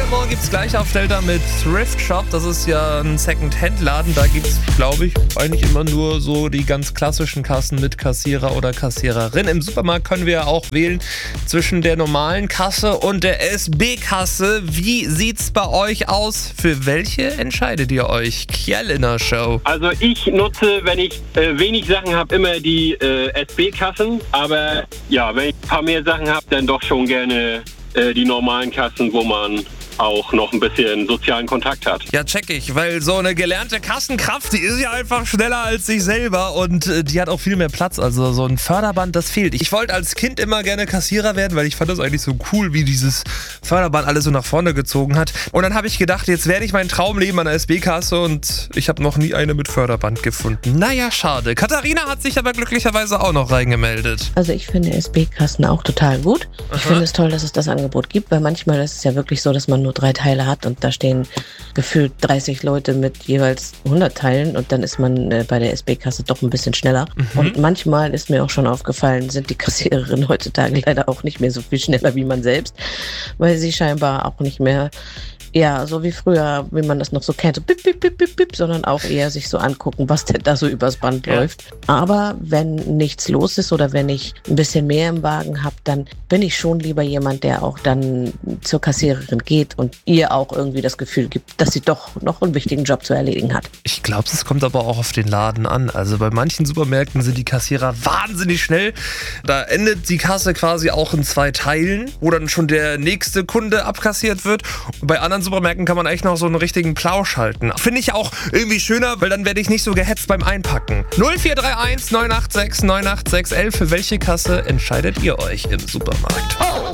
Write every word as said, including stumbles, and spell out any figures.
morgen gibt's gleich auf Delta mit Thrift Shop. Das ist ja ein Second-Hand-Laden. Da gibt's, glaube ich, eigentlich immer nur so die ganz klassischen Kassen mit Kassierer oder Kassiererin. Im Supermarkt können wir ja auch wählen zwischen der normalen Kasse und der S B-Kasse. Wie sieht's bei euch aus? Für welche entscheidet ihr euch? Kjell in der Show. Also ich nutze, wenn ich äh, wenig Sachen habe, immer die äh, S B-Kassen. Aber ja, wenn ich ein paar mehr Sachen habe, dann doch schon gerne äh, die normalen Kassen, wo man auch noch ein bisschen sozialen Kontakt hat. Ja, check ich, weil so eine gelernte Kassenkraft, die ist ja einfach schneller als ich selber und äh, die hat auch viel mehr Platz. Also so ein Förderband, das fehlt. Ich wollte als Kind immer gerne Kassierer werden, weil ich fand das eigentlich so cool, wie dieses Förderband alles so nach vorne gezogen hat. Und dann habe ich gedacht, jetzt werde ich mein Traum leben an der S B-Kasse und ich habe noch nie eine mit Förderband gefunden. Naja, schade. Katharina hat sich aber glücklicherweise auch noch reingemeldet. Also ich finde S B-Kassen auch total gut. Ich Aha. finde es toll, dass es das Angebot gibt, weil manchmal ist es ja wirklich so, dass man nur drei Teile hat und da stehen gefühlt dreißig Leute mit jeweils hundert Teilen und dann ist man äh, bei der S B-Kasse doch ein bisschen schneller. Mhm. Und manchmal ist mir auch schon aufgefallen, sind die Kassiererinnen heutzutage leider auch nicht mehr so viel schneller wie man selbst, weil sie scheinbar auch nicht mehr ja, so wie früher, wie man das noch so kennt, so bip, bip, bip, bip, bip, sondern auch eher sich so angucken, was denn da so übers Band ja. läuft. Aber wenn nichts los ist oder wenn ich ein bisschen mehr im Wagen habe, dann bin ich schon lieber jemand, der auch dann zur Kassiererin geht und ihr auch irgendwie das Gefühl gibt, dass sie doch noch einen wichtigen Job zu erledigen hat. Ich glaube, es kommt aber auch auf den Laden an. Also bei manchen Supermärkten sind die Kassierer wahnsinnig schnell. Da endet die Kasse quasi auch in zwei Teilen, wo dann schon der nächste Kunde abkassiert wird. Und bei anderen Supermärkten kann man echt noch so einen richtigen Plausch halten. Finde ich auch irgendwie schöner, weil dann werde ich nicht so gehetzt beim Einpacken. null vier drei eins neun acht sechs neun acht sechs eins. Für welche Kasse entscheidet ihr euch im Supermarkt?